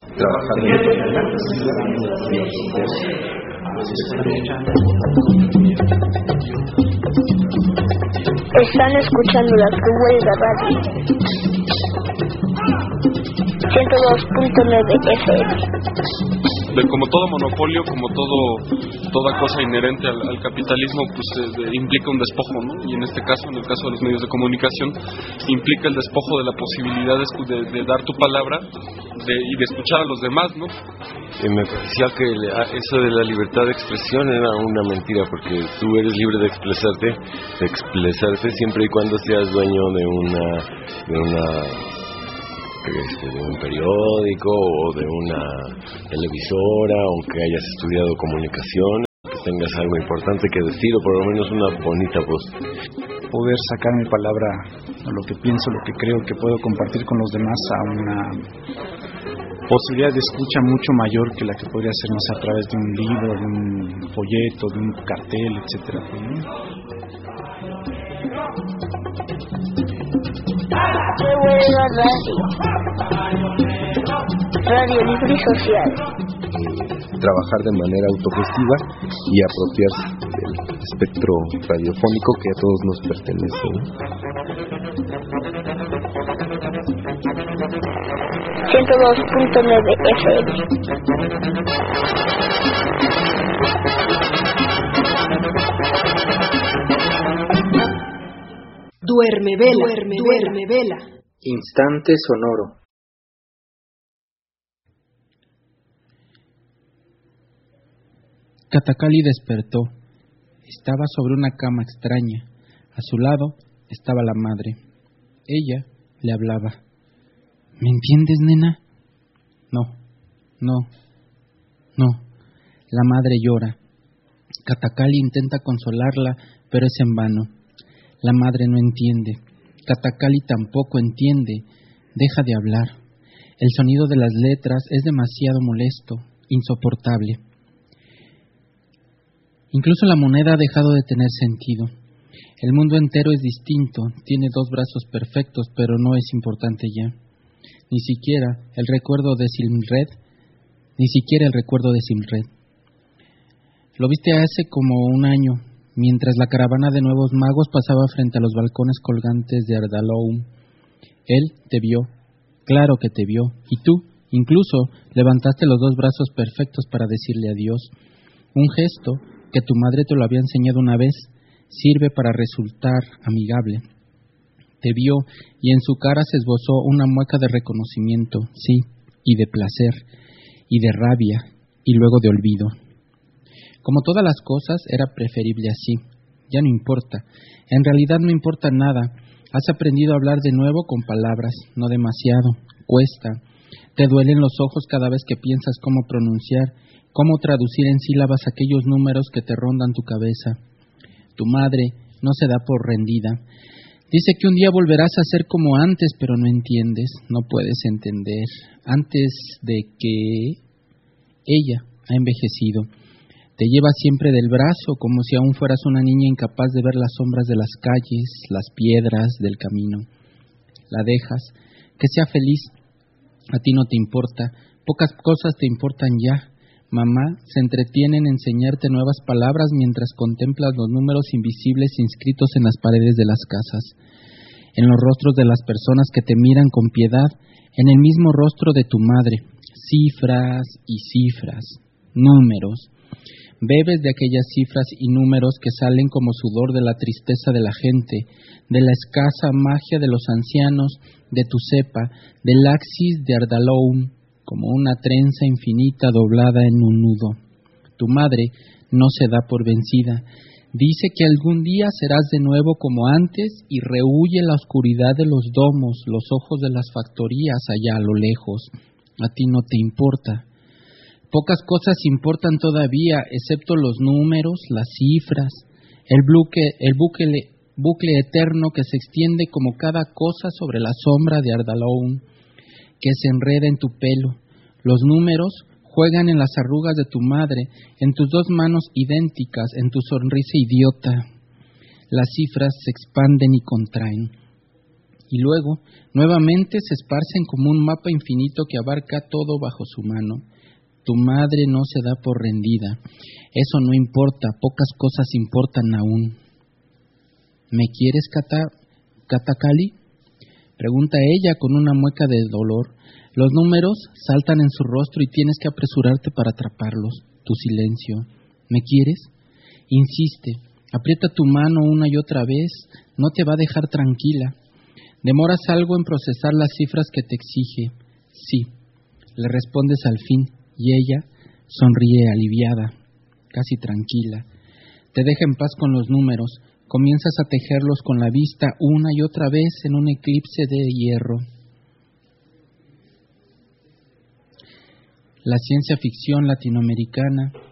Trabajar de Están escuchando la Huelga Radio 102.9 FM. Como todo monopolio, como toda cosa inherente al capitalismo, pues implica un despojo, ¿no? Y en este caso, en el caso de los medios de comunicación, implica el despojo de la posibilidad de dar tu palabra y de escuchar a los demás, ¿no? Y me parecía que eso de la libertad de expresión era una mentira, porque tú eres libre de expresarte siempre y cuando seas dueño de un periódico o de una televisora, aunque hayas estudiado comunicación, que tengas algo importante que decir o por lo menos una bonita voz. Poder sacar mi palabra, lo que pienso, lo que creo que puedo compartir con los demás a una posibilidad de escucha mucho mayor que la que podría hacernos a través de un libro, de un folleto, de un cartel, etcétera. Huelga Radio, Radio Libre y Social. Trabajar de manera autogestiva y apropiarse del espectro radiofónico que a todos nos pertenece, ¿no? 102.9 FM. Duerme vela. Instante sonoro. Katakali despertó. Estaba sobre una cama extraña. A su lado estaba la madre. Ella le hablaba. ¿Me entiendes, nena? No. La madre llora. Katakali intenta consolarla, pero es en vano. La madre no entiende. Katakali tampoco entiende. Deja de hablar. El sonido de las letras es demasiado molesto, insoportable. Incluso la moneda ha dejado de tener sentido. El mundo entero es distinto, tiene 2 brazos perfectos, pero no es importante ya. Ni siquiera el recuerdo de Simred. Lo viste hace como un año, mientras la caravana de nuevos magos pasaba frente a los balcones colgantes de Ardaloum. Él te vio, claro que te vio, y tú, incluso, levantaste los 2 brazos perfectos para decirle adiós. Un gesto que tu madre te lo había enseñado una vez, sirve para resultar amigable. Te vio y en su cara se esbozó una mueca de reconocimiento, sí, y de placer, y de rabia, y luego de olvido. Como todas las cosas, era preferible así. Ya no importa. En realidad no importa nada. Has aprendido a hablar de nuevo con palabras, no demasiado. Cuesta. Te duelen los ojos cada vez que piensas cómo pronunciar, cómo traducir en sílabas aquellos números que te rondan tu cabeza. Tu madre no se da por rendida. Dice que un día volverás a ser como antes, pero no entiendes, no puedes entender. Antes de que ella ha envejecido. Te lleva siempre del brazo, como si aún fueras una niña incapaz de ver las sombras de las calles, las piedras del camino. La dejas, que sea feliz. A ti no te importa, pocas cosas te importan ya. Mamá se entretiene en enseñarte nuevas palabras mientras contemplas los números invisibles inscritos en las paredes de las casas, en los rostros de las personas que te miran con piedad, en el mismo rostro de tu madre. Cifras y cifras, números. Bebes de aquellas cifras y números que salen como sudor de la tristeza de la gente, de la escasa magia de los ancianos, de tu cepa, del axis de Ardaloum, como una trenza infinita doblada en un nudo. Tu madre no se da por vencida. Dice que algún día serás de nuevo como antes y rehúye la oscuridad de los domos, los ojos de las factorías allá a lo lejos. A ti no te importa. Pocas cosas importan todavía, excepto los números, las cifras, el bucle eterno que se extiende como cada cosa sobre la sombra de Ardaloum, que se enreda en tu pelo. Los números juegan en las arrugas de tu madre, en tus 2 manos idénticas, en tu sonrisa idiota. Las cifras se expanden y contraen. y luego, nuevamente se esparcen como un mapa infinito que abarca todo bajo su mano. Tu madre no se da por rendida. Eso no importa, pocas cosas importan aún. ¿Me quieres, Katakali? Pregunta ella con una mueca de dolor. Los números saltan en su rostro y tienes que apresurarte para atraparlos. Tu silencio. ¿Me quieres? Insiste. Aprieta tu mano una y otra vez. No te va a dejar tranquila. Demoras algo en procesar las cifras que te exige. Sí. Le respondes al fin y ella sonríe aliviada, casi tranquila. Te deja en paz con los números. Comienzas a tejerlos con la vista una y otra vez en un eclipse de hierro. La ciencia ficción latinoamericana